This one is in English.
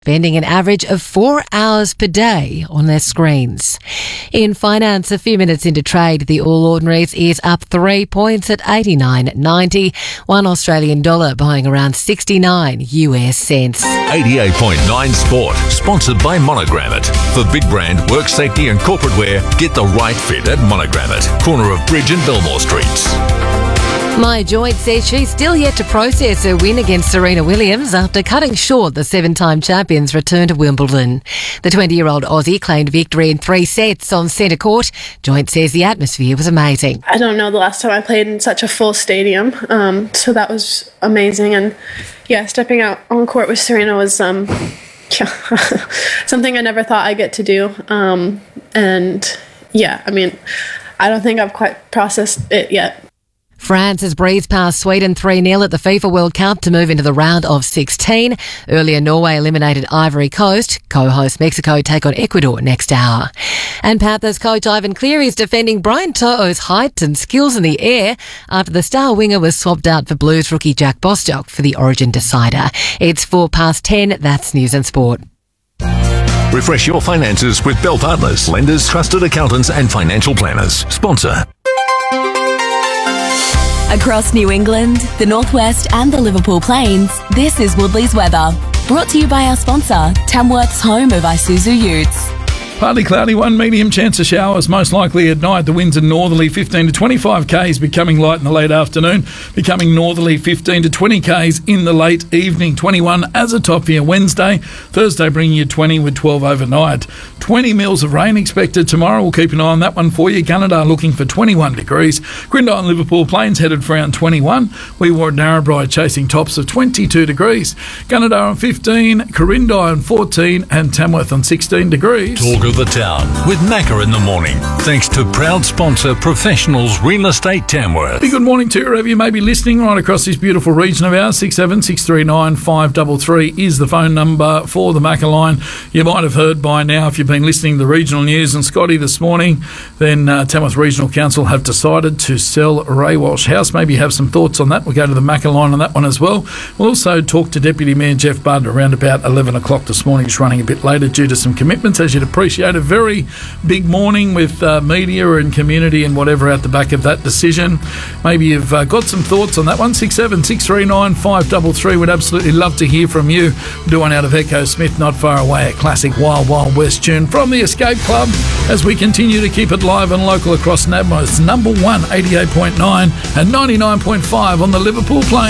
spending an average of 4 hours per day on their screens. In finance, a few minutes into trade, the All Ordinaries is up 3 points at 89.90. One Australian dollar buying around 69 US cents. 88.9 Sport, sponsored by Monogrammet. For big brand, work safety and corporate wear, get the right fit at Monogrammet, corner of Bridge and Belmore Streets. My Joint says she's still yet to process her win against Serena Williams after cutting short the 7-time champion's return to Wimbledon. The 20-year-old Aussie claimed victory in 3 sets on centre court. Joint says the atmosphere was amazing. I don't know the last time I played in such a full stadium, so that was amazing. And yeah, stepping out on court with Serena was something I never thought I'd get to do. And yeah, I mean, I don't think I've quite processed it yet. France has breezed past Sweden 3-0 at the FIFA World Cup to move into the round of 16. Earlier, Norway eliminated Ivory Coast. Co-host Mexico take on Ecuador next hour. And Panthers coach Ivan Cleary is defending Brian To'o's height and skills in the air after the star winger was swapped out for Blues rookie Jack Bostock for the Origin decider. It's 10:04. That's News and Sport. Refresh your finances with Bell Partners, lenders, trusted accountants and financial planners. Sponsor. Across New England, the Northwest and the Liverpool Plains, this is Woodley's weather. Brought to you by our sponsor, Tamworth's home of Isuzu Utes. Partly cloudy, 1 medium chance of showers, most likely at night. The winds are northerly 15 to 25 k's, becoming light in the late afternoon, becoming northerly 15 to 20 k's in the late evening. 21 as a top for your Wednesday. Thursday bringing you 20 with 12 overnight. 20 mils of rain expected tomorrow. We'll keep an eye on that one for you. Gunnedah looking for 21 degrees. Grindai and Liverpool Plains headed for around 21. Wee Waa Narrabri chasing tops of 22 degrees. Gunnedah on 15, Corindai on 14 and Tamworth on 16 degrees. Talk of the town with Macca in the morning. Thanks to proud sponsor Professionals Real Estate Tamworth. Good morning to you, wherever you may be listening right across this beautiful region of ours. 676395 533 is the phone number for the Macca line. You might have heard by now, if you've been listening to the regional news and Scotty this morning, then Tamworth Regional Council have decided to sell Ray Walsh House. Maybe you have some thoughts on that. We'll go to the Macca line on that one as well. We'll also talk to Deputy Mayor Jeff Budd around about 11 o'clock this morning. He's running a bit later due to some commitments, as you'd appreciate. A very big morning with media and community and whatever out the back of that decision. Maybe you've got some thoughts on that one. 676395 533. Would absolutely love to hear from you. Do one out of Echo Smith, Not Far Away, a classic Wild Wild West tune from the Escape Club as we continue to keep it live and local across NABMO. It's number 1, 88.9 and 99.5 on the Liverpool Plains.